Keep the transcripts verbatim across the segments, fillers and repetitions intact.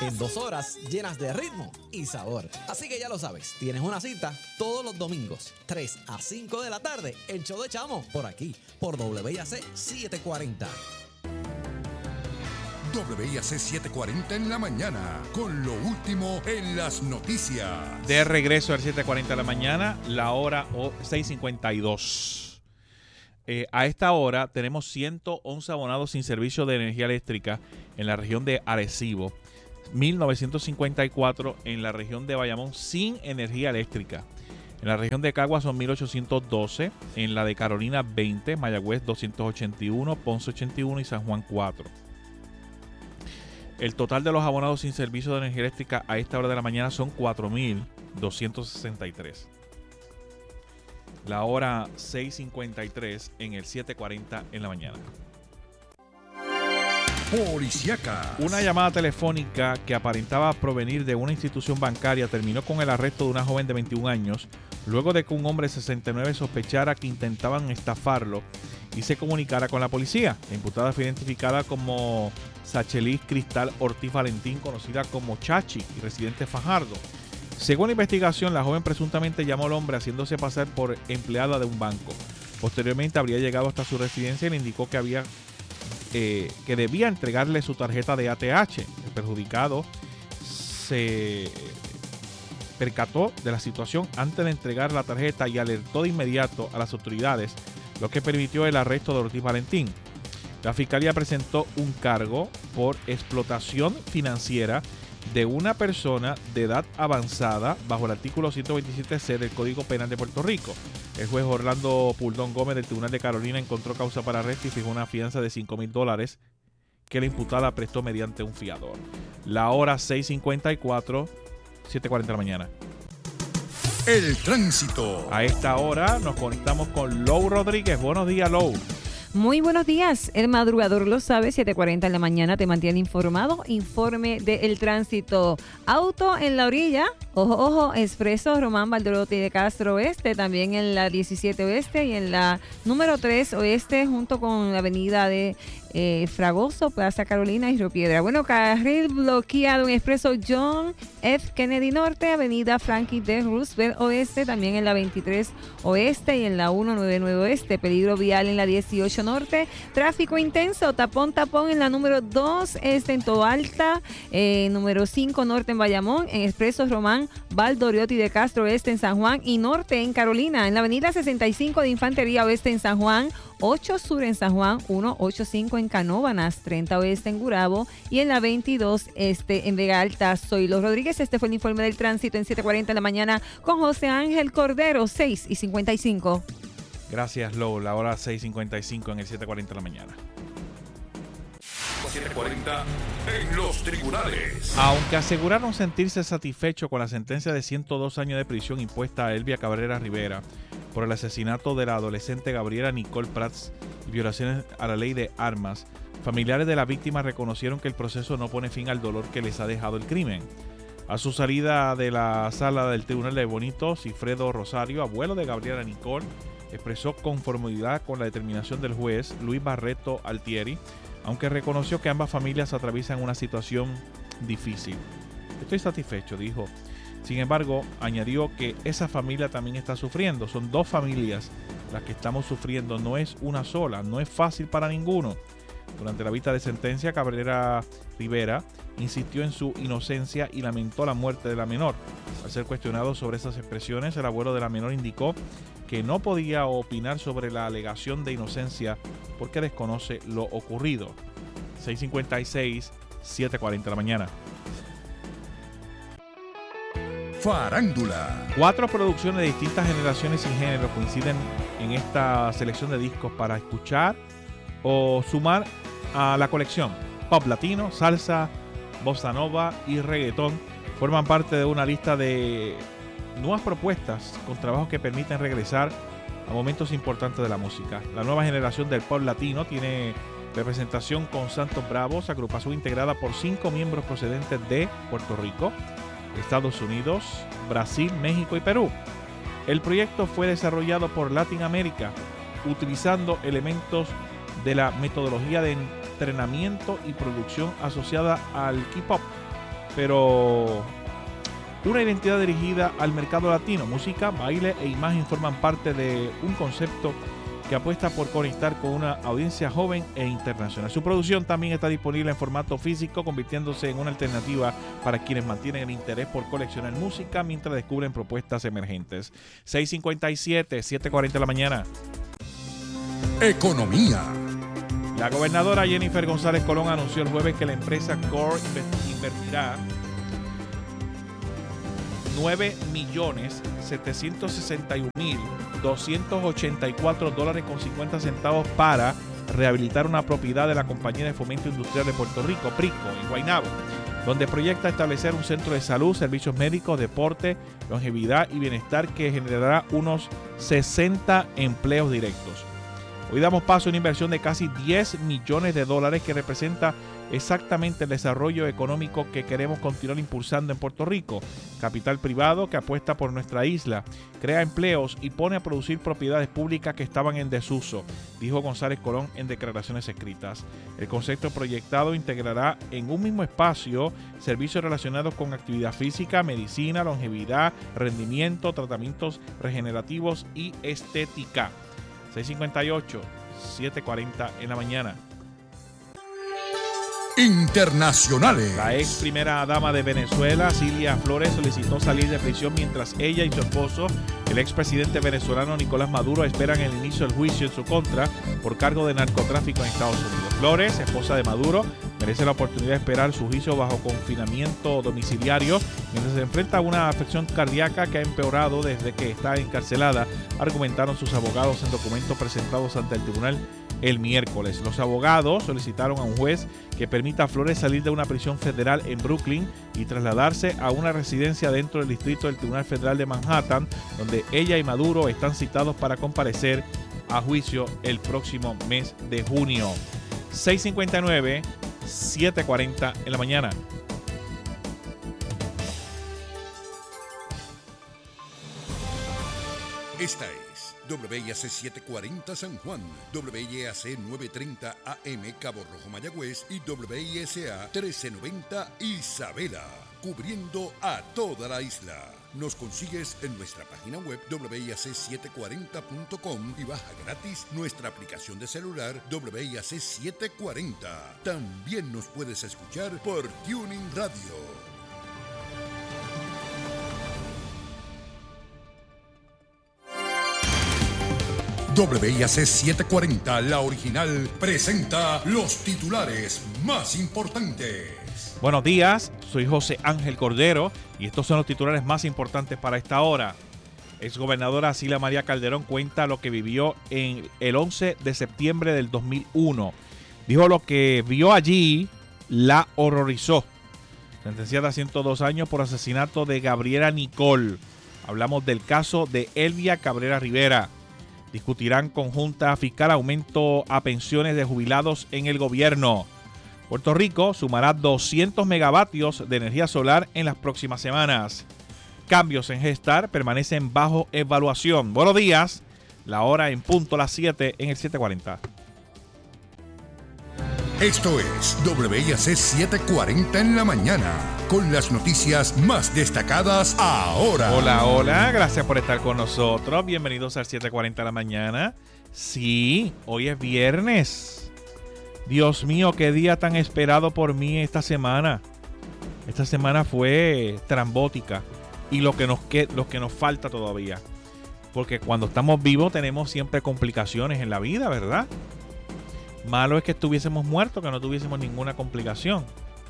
en dos horas llenas de ritmo y sabor. Así que ya lo sabes, tienes una cita todos los domingos, tres a cinco de la tarde, el show de Chamo, por aquí, por W I A C setecientos cuarenta. W I A C setecientos cuarenta en la mañana, con lo último en las noticias. De regreso al setecientos cuarenta de la mañana, la hora seis cincuenta y dos. Eh, a esta hora tenemos ciento once abonados sin servicio de energía eléctrica en la región de Arecibo, mil novecientos cincuenta y cuatro en la región de Bayamón sin energía eléctrica. En la región de Caguas son mil ochocientos doce, en la de Carolina veinte, Mayagüez doscientos ochenta y uno, Ponce ochenta y uno y San Juan cuatro. El total de los abonados sin servicio de energía eléctrica a esta hora de la mañana son cuatro mil doscientos sesenta y tres. La hora seis cincuenta y tres en el setecientos cuarenta en la mañana. Policíaca. Una llamada telefónica que aparentaba provenir de una institución bancaria terminó con el arresto de una joven de veintiún años luego de que un hombre de sesenta y nueve sospechara que intentaban estafarlo y se comunicara con la policía. La imputada fue identificada como Sachelis Cristal Ortiz Valentín, conocida como Chachi y residente Fajardo. Según la investigación, la joven presuntamente llamó al hombre haciéndose pasar por empleada de un banco. Posteriormente habría llegado hasta su residencia y le indicó que había eh, que debía entregarle su tarjeta de A T H. El perjudicado se percató de la situación antes de entregar la tarjeta y alertó de inmediato a las autoridades, lo que permitió el arresto de Ortiz Valentín. La fiscalía presentó un cargo por explotación financiera de una persona de edad avanzada bajo el artículo ciento veintisiete ce del Código Penal de Puerto Rico. El juez Orlando Puldón Gómez del Tribunal de Carolina encontró causa para arresto y fijó una fianza de cinco mil dólares que la imputada prestó mediante un fiador. La hora seis cincuenta y cuatro, siete cuarenta de la mañana. El tránsito. A esta hora nos conectamos con Lou Rodríguez. Buenos días, Lou. Muy buenos días, el madrugador lo sabe, siete cuarenta en la mañana te mantiene informado. Informe del tránsito. Auto en la orilla, ojo, ojo, expreso Román Valdoriotti de Castro Oeste, también en la diecisiete Oeste y en la número tres Oeste, junto con la avenida de eh, Fragoso, Plaza Carolina y Río Piedra. Bueno, carril bloqueado en expreso John F. Kennedy Norte, avenida Franklin D. Roosevelt Oeste, también en la veintitrés Oeste y en la ciento noventa y nueve Oeste. Peligro vial en la dieciocho Norte. Tráfico intenso, tapón, tapón en la número dos Este en Toalta, eh, número cinco Norte en Bayamón, en expreso Román Valdoriotti de Castro Oeste en San Juan y Norte en Carolina, en la avenida sesenta y cinco de Infantería Oeste en San Juan, ocho Sur en San Juan, ciento ochenta y cinco en Canóvanas, treinta Oeste en Gurabo y en la veintidós Este en Vega Alta. Soy Los Rodríguez, este fue el informe del tránsito en siete cuarenta de la mañana con José Ángel Cordero, seis y cincuenta y cinco. Gracias, Lou. La hora seis cincuenta y cinco en el setecientos cuarenta de la mañana. setecientos cuarenta en los tribunales. Aunque aseguraron sentirse satisfechos con la sentencia de ciento dos años de prisión impuesta a Elvia Cabrera Rivera por el asesinato de la adolescente Gabriela Nicole Prats y violaciones a la ley de armas, familiares de la víctima reconocieron que el proceso no pone fin al dolor que les ha dejado el crimen. A su salida de la sala del Tribunal de Bonito, Cifredo Rosario, abuelo de Gabriela Nicole, expresó conformidad con la determinación del juez Luis Barreto Altieri, aunque reconoció que ambas familias atraviesan una situación difícil. Estoy satisfecho, dijo. Sin embargo, añadió que esa familia también está sufriendo. Son dos familias las que estamos sufriendo, no es una sola, no es fácil para ninguno. Durante la vista de sentencia, Cabrera Rivera insistió en su inocencia y lamentó la muerte de la menor. Al ser cuestionado sobre esas expresiones, el abuelo de la menor indicó que no podía opinar sobre la alegación de inocencia porque desconoce lo ocurrido. seis cincuenta y seis, siete cuarenta de la mañana. Farándula. Cuatro producciones de distintas generaciones y géneros coinciden en esta selección de discos para escuchar o sumar a la colección. Pop latino, salsa, bossa nova y reggaetón forman parte de una lista de nuevas propuestas con trabajos que permiten regresar a momentos importantes de la música. La nueva generación del pop latino tiene representación con Santos Bravos, agrupación integrada por cinco miembros procedentes de Puerto Rico, Estados Unidos, Brasil, México y Perú. El proyecto fue desarrollado por Latin America utilizando elementos de la metodología de entrenamiento y producción asociada al K-pop. pero una identidad dirigida al mercado latino. Música, baile e imagen forman parte de un concepto que apuesta por conectar con una audiencia joven e internacional. Su producción también está disponible en formato físico, convirtiéndose en una alternativa para quienes mantienen el interés por coleccionar música mientras descubren propuestas emergentes. seis cincuenta y siete, siete cuarenta de la mañana. Economía. La gobernadora Jennifer González Colón anunció el jueves que la empresa Core invertirá nueve millones setecientos sesenta y un mil doscientos ochenta y cuatro dólares con cincuenta centavos para rehabilitar una propiedad de la Compañía de Fomento Industrial de Puerto Rico, PRICO, en Guaynabo, donde proyecta establecer un centro de salud, servicios médicos, deporte, longevidad y bienestar que generará unos sesenta empleos directos. Hoy damos paso a una inversión de casi diez millones de dólares que representa exactamente el desarrollo económico que queremos continuar impulsando en Puerto Rico. Capital privado que apuesta por nuestra isla, crea empleos y pone a producir propiedades públicas que estaban en desuso, dijo González Colón en declaraciones escritas. El concepto proyectado integrará en un mismo espacio servicios relacionados con actividad física, medicina, longevidad, rendimiento, tratamientos regenerativos y estética. seis cincuenta y ocho, siete cuarenta en la mañana. Internacionales. La ex primera dama de Venezuela, Cilia Flores, solicitó salir de prisión mientras ella y su esposo, el expresidente venezolano Nicolás Maduro, esperan el inicio del juicio en su contra por cargo de narcotráfico en Estados Unidos. Flores, esposa de Maduro, merece la oportunidad de esperar su juicio bajo confinamiento domiciliario mientras se enfrenta a una afección cardíaca que ha empeorado desde que está encarcelada, argumentaron sus abogados en documentos presentados ante el tribunal el miércoles. Los abogados solicitaron a un juez que permita a Flores salir de una prisión federal en Brooklyn y trasladarse a una residencia dentro del distrito del Tribunal Federal de Manhattan, donde ella y Maduro están citados para comparecer a juicio el próximo mes de junio. seis cincuenta y nueve, siete cuarenta en la mañana. Esta es W I A C setecientos cuarenta San Juan, W I A C novecientos treinta A M Cabo Rojo Mayagüez y W I S A trece noventa Isabela, cubriendo a toda la isla. Nos consigues en nuestra página web W I A C setecientos cuarenta punto com y baja gratis nuestra aplicación de celular W I A C setecientos cuarenta. También nos puedes escuchar por Tuning Radio. W I A C setecientos cuarenta, la original, presenta los titulares más importantes. Buenos días, soy José Ángel Cordero y estos son los titulares más importantes para esta hora. Exgobernadora Cilia María Calderón cuenta lo que vivió en el once de septiembre del dos mil uno. Dijo lo que vio allí la horrorizó. Sentenciada a ciento dos años por asesinato de Gabriela Nicole. Hablamos del caso de Elvia Cabrera Rivera. Discutirán conjunta fiscal aumento a pensiones de jubilados en el gobierno. Puerto Rico sumará doscientos megavatios de energía solar en las próximas semanas. Cambios en Gestar permanecen bajo evaluación. Buenos días, la hora en punto las siete en el siete cuarenta. Esto es W I A C setecientos cuarenta en la mañana, con las noticias más destacadas ahora. Hola, hola, gracias por estar con nosotros. Bienvenidos al siete cuarenta de la mañana. Sí, hoy es viernes. Dios mío, qué día tan esperado por mí esta semana. Esta semana fue trambótica y lo que nos, que, lo que nos falta todavía. Porque cuando estamos vivos tenemos siempre complicaciones en la vida, ¿verdad? Malo es que estuviésemos muertos, que no tuviésemos ninguna complicación.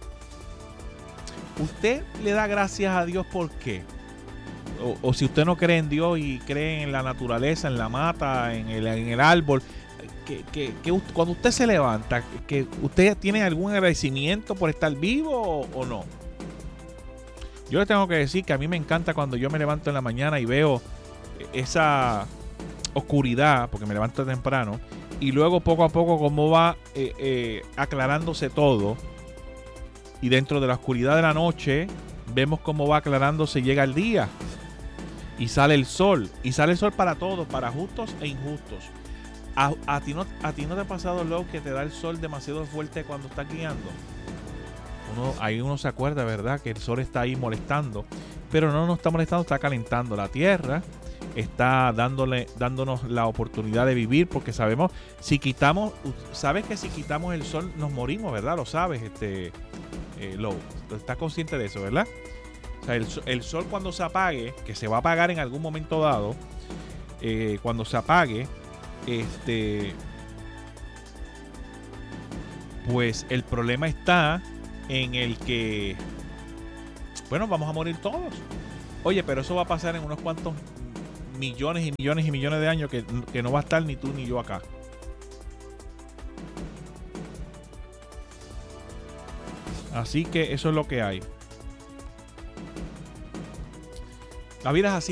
¿Usted le da gracias a Dios por qué? O, o si usted no cree en Dios y cree en la naturaleza, en la mata, en el, en el árbol, que, que, que cuando usted se levanta, que ¿usted tiene algún agradecimiento por estar vivo o, o no? Yo le tengo que decir que a mí me encanta cuando yo me levanto en la mañana y veo esa oscuridad, porque me levanto temprano, y luego poco a poco cómo va eh, eh, aclarándose todo, y dentro de la oscuridad de la noche vemos cómo va aclarándose y llega el día y sale el sol, y sale el sol para todos, para justos e injustos. A, a, ti, no, a ti no te ha pasado, Lau, que te da el sol demasiado fuerte cuando estás guiando. Uno, ahí uno se acuerda, ¿verdad? Que el sol está ahí molestando. Pero no nos está molestando, está calentando la tierra. Está dándole, dándonos la oportunidad de vivir, porque sabemos, si quitamos, sabes que si quitamos el sol nos morimos, ¿verdad? Lo sabes, este, eh, lo, estás consciente de eso, ¿verdad? O sea, el, el sol cuando se apague, que se va a apagar en algún momento dado, eh, cuando se apague, este, pues el problema está en el que, bueno, vamos a morir todos. Oye, pero eso va a pasar en unos cuantos millones y millones y millones de años que, que no va a estar ni tú ni yo acá. Así que eso es lo que hay. La vida es así.